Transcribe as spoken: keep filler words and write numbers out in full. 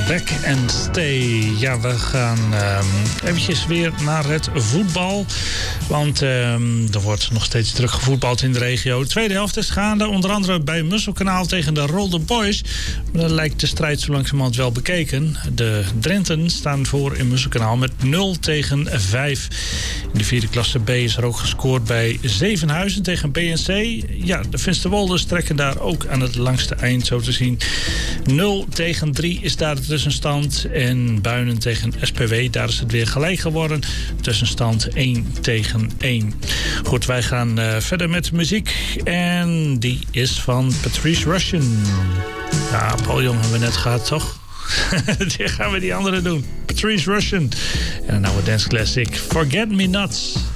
Back and Stay. Ja, we gaan um, eventjes weer naar het voetbal. Want um, er wordt nog steeds druk gevoetbald in de regio. De tweede helft is gaande, onder andere bij Musselkanaal tegen de Rolde Boys. Maar dan lijkt de strijd zo langzamerhand wel bekeken. De Drenten staan voor in Musselkanaal met nul tegen vijf. In de vierde klasse B is er ook gescoord bij Zevenhuizen tegen B N C. Ja, de Finsterwolders trekken daar ook aan het langste eind, zo te zien. nul tegen drie is daar de tussenstand. En Buinen tegen S P W, daar is het weer gelijk geworden. Tussenstand één tegen één. Goed, wij gaan uh, verder met muziek. En die is van Patrice Rushen. Ja, Paul Jong hebben we net gehad, toch? Die gaan we die andere doen. Patrice Rushen. En een oude dance classic, Forget Me Not.